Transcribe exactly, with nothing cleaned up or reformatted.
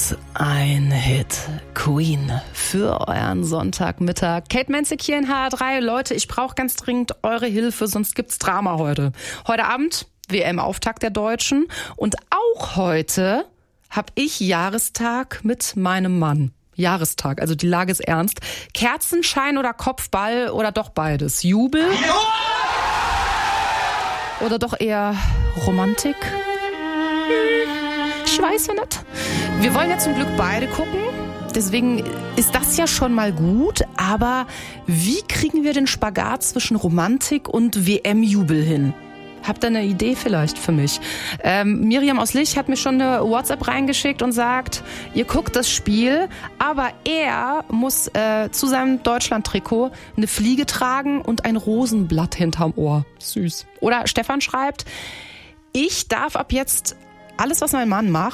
Was ein Hit. Queen für euren Sonntagmittag. Kate Menzig hier in H R drei. Leute, ich brauche ganz dringend eure Hilfe, sonst gibt's Drama heute. Heute Abend W M-Auftakt der Deutschen. Und auch heute habe ich Jahrestag mit meinem Mann. Jahrestag, also die Lage ist ernst. Kerzenschein oder Kopfball oder doch beides? Jubel? Oder doch eher Romantik? Ich weiß ja nicht. Wir wollen ja zum Glück beide gucken. Deswegen ist das ja schon mal gut. Aber wie kriegen wir den Spagat zwischen Romantik und W M-Jubel hin? Habt ihr eine Idee vielleicht für mich? Ähm, Miriam aus Lich hat mir schon eine WhatsApp reingeschickt und sagt, ihr guckt das Spiel, aber er muss äh, zu seinem Deutschland-Trikot eine Fliege tragen und ein Rosenblatt hinterm Ohr. Süß. Oder Stefan schreibt, ich darf ab jetzt alles, was mein Mann macht,